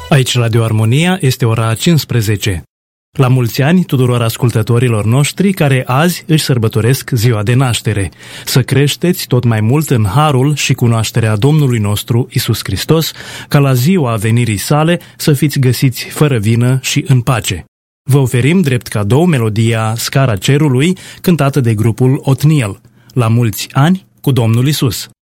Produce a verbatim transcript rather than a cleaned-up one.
Aici Radio Armonia, este ora cincisprezece. La mulți ani tuturor ascultătorilor noștri care azi își sărbătoresc ziua de naștere. Să creșteți tot mai mult în harul și cunoașterea Domnului nostru Isus Hristos, ca la ziua venirii sale să fiți găsiți fără vină și în pace. Vă oferim drept cadou melodia Scara Cerului, cântată de grupul Otniel. La mulți ani cu Domnul Isus!